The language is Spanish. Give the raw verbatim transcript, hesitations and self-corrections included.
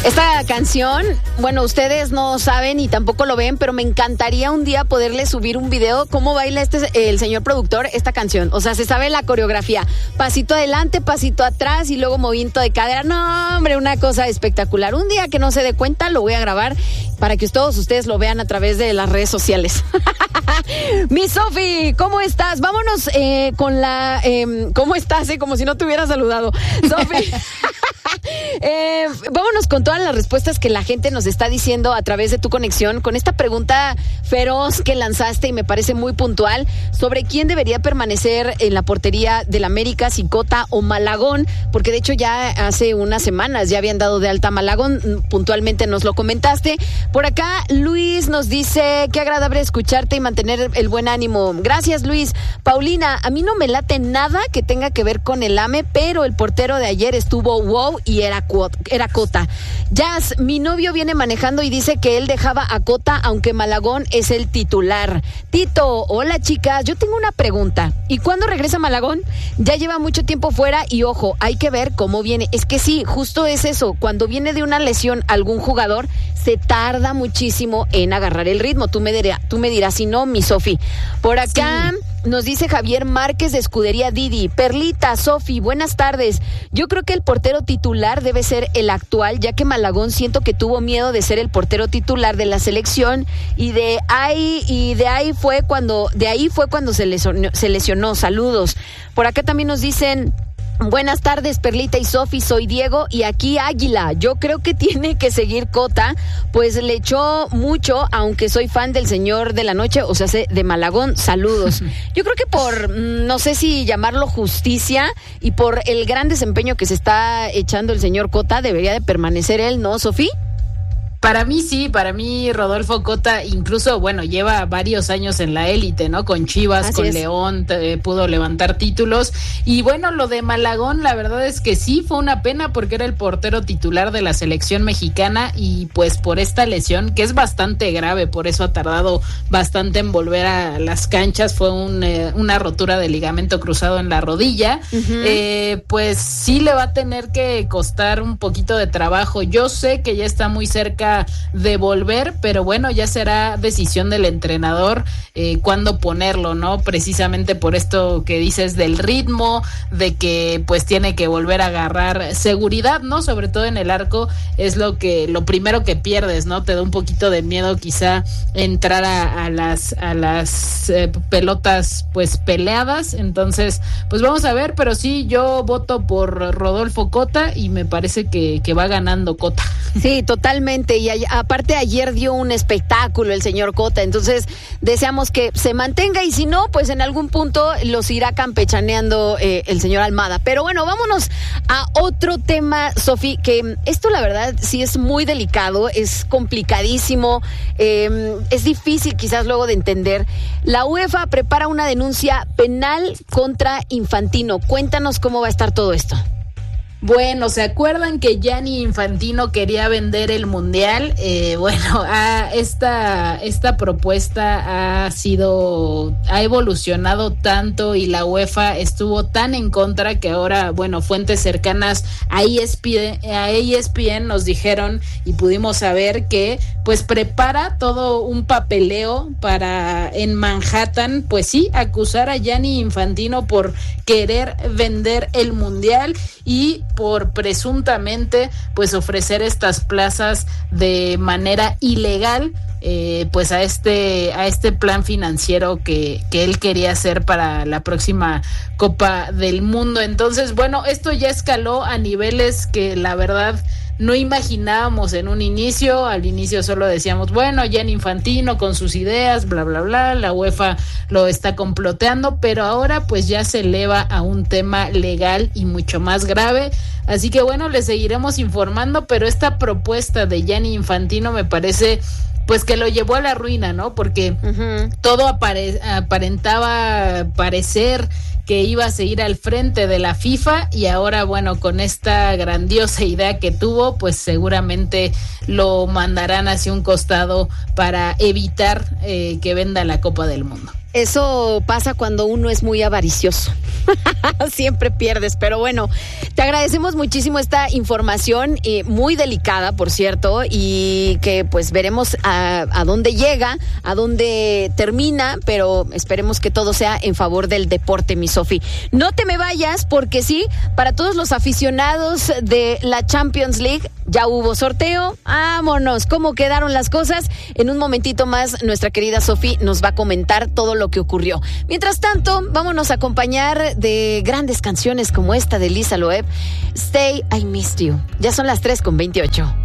Esta canción, bueno, ustedes no saben y tampoco lo ven, pero me encantaría un día poderle subir un video cómo baila este el señor productor esta canción. O sea, se sabe la coreografía. Pasito adelante, pasito atrás y luego movimiento de cadera. No, hombre, una cosa espectacular. Un día que no se dé cuenta, lo voy a grabar para que todos ustedes lo vean a través de las redes sociales. Mi Sofi, ¿cómo estás? Vámonos eh, con la... Eh, ¿Cómo estás? Eh? Como si no te hubiera saludado. Sofi... Eh, vámonos con todas las respuestas que la gente nos está diciendo a través de tu conexión, con esta pregunta feroz que lanzaste y me parece muy puntual sobre quién debería permanecer en la portería del América, si Cota o Malagón, porque de hecho ya hace unas semanas ya habían dado de alta a Malagón, puntualmente nos lo comentaste. Por acá Luis nos dice, qué agradable escucharte y mantener el buen ánimo. Gracias, Luis. Paulina, a mí no me late nada que tenga que ver con el A M E, pero el portero de ayer estuvo wow y era, era Cota. Jazz, mi novio viene manejando y dice que él dejaba a Cota aunque Malagón es el titular. Tito, hola chicas, yo tengo una pregunta. ¿Y cuándo regresa Malagón? Ya lleva mucho tiempo fuera y ojo, hay que ver cómo viene. Es que sí, justo es eso. Cuando viene de una lesión algún jugador, se tarda muchísimo en agarrar el ritmo. Tú me dirás, tú me dirás si no, mi Sofi. Por acá... Sí. Nos dice Javier Márquez de Escudería Didi. Perlita, Sofi, buenas tardes. Yo creo que el portero titular debe ser el actual, ya que Malagón siento que tuvo miedo de ser el portero titular de la selección y de ahí y de ahí fue cuando de ahí fue cuando se lesionó, se lesionó. Saludos. Por acá también nos dicen: buenas tardes, Perlita y Sofi, soy Diego y aquí Águila. Yo creo que tiene que seguir Cota, pues le echó mucho, aunque soy fan del señor de la noche, o sea, de Malagón. Saludos. Yo creo que por, no sé si llamarlo justicia y por el gran desempeño que se está echando el señor Cota, debería de permanecer él, ¿no, Sofi? Para mí sí, para mí Rodolfo Cota incluso, bueno, lleva varios años en la élite, ¿no? Con Chivas, Así con es. León, eh, pudo levantar títulos. Y bueno, lo de Malagón, la verdad es que sí, fue una pena porque era el portero titular de la selección mexicana y pues por esta lesión, que es bastante grave, por eso ha tardado bastante en volver a las canchas, fue un, eh, una rotura de ligamento cruzado en la rodilla, uh-huh. eh, pues sí le va a tener que costar un poquito de trabajo. Yo sé que ya está muy cerca de volver, pero bueno, ya será decisión del entrenador eh, cuándo ponerlo, ¿no? Precisamente por esto que dices del ritmo, de que pues tiene que volver a agarrar seguridad, ¿no? Sobre todo en el arco es lo que lo primero que pierdes, ¿no? Te da un poquito de miedo quizá entrar a, a las a las eh, pelotas pues peleadas, entonces pues vamos a ver, pero sí, yo voto por Rodolfo Cota y me parece que, que va ganando Cota. Sí, totalmente. Y a, aparte ayer dio un espectáculo el señor Cota, entonces deseamos que se mantenga y si no, pues en algún punto los irá campechaneando eh, el señor Almada. Pero bueno, vámonos a otro tema, Sofi, que esto la verdad sí es muy delicado, es complicadísimo, eh, es difícil quizás luego de entender. La UEFA prepara una denuncia penal contra Infantino. Cuéntanos cómo va a estar todo esto. Bueno, ¿se acuerdan que Gianni Infantino quería vender el Mundial? Eh, bueno, a esta, esta propuesta ha sido, ha evolucionado tanto y la UEFA estuvo tan en contra que ahora, bueno, fuentes cercanas a E S P N, a E S P N nos dijeron y pudimos saber que pues prepara todo un papeleo para en Manhattan, pues sí, acusar a Gianni Infantino por querer vender el Mundial y por presuntamente pues ofrecer estas plazas de manera ilegal eh, pues a este a este plan financiero que, que él quería hacer para la próxima Copa del Mundo. Entonces, bueno, esto ya escaló a niveles que la verdad no imaginábamos en un inicio. Al inicio solo decíamos, bueno, Gianni Infantino con sus ideas, bla, bla, bla, la UEFA lo está comploteando, pero ahora pues ya se eleva a un tema legal y mucho más grave. Así que bueno, les seguiremos informando, pero esta propuesta de Gianni Infantino me parece pues que lo llevó a la ruina, ¿no? Porque uh-huh. todo apare- aparentaba parecer que iba a seguir al frente de la FIFA y ahora, bueno, con esta grandiosa idea que tuvo, pues seguramente lo mandarán hacia un costado para evitar eh, que venda la Copa del Mundo. Eso pasa cuando uno es muy avaricioso. Siempre pierdes, pero bueno, te agradecemos muchísimo esta información, eh, muy delicada, por cierto, y que pues veremos a, a dónde llega, a dónde termina, pero esperemos que todo sea en favor del deporte, mi Sofi. No te me vayas, porque sí, para todos los aficionados de la Champions League, ya hubo sorteo. Vámonos, cómo quedaron las cosas. En un momentito más, nuestra querida Sofi nos va a comentar todo lo que ocurrió. Mientras tanto, vámonos a acompañar de grandes canciones como esta de Lisa Loeb, Stay, I Missed You. Ya son las tres con veintiocho.